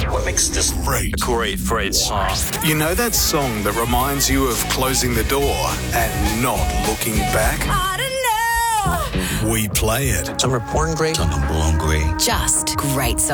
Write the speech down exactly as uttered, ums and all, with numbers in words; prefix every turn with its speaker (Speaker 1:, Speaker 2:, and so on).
Speaker 1: What makes this great?
Speaker 2: A great, great song.
Speaker 3: You know that song that reminds you of closing the door and not looking back?
Speaker 4: I don't know.
Speaker 3: We play it.
Speaker 1: Some are born great, some are born great.
Speaker 4: Just great songs.